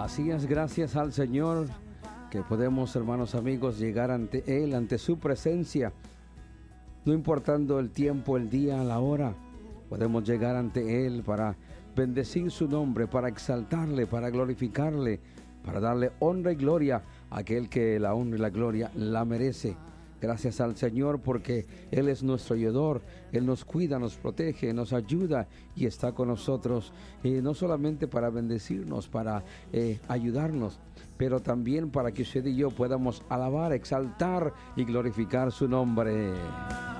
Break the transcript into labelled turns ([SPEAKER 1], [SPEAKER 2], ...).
[SPEAKER 1] Así es, gracias al Señor que podemos, hermanos amigos, llegar ante Él, ante su presencia, no importando el tiempo, el día, la hora. Podemos llegar ante Él para bendecir su nombre, para exaltarle, para glorificarle, para darle honra y gloria a aquel que la honra y la gloria la merece. Gracias al Señor porque Él es nuestro ayudador, Él nos cuida, nos protege, nos ayuda y está con nosotros, no solamente para bendecirnos, para ayudarnos, pero también para que usted y yo podamos alabar, exaltar y glorificar su nombre.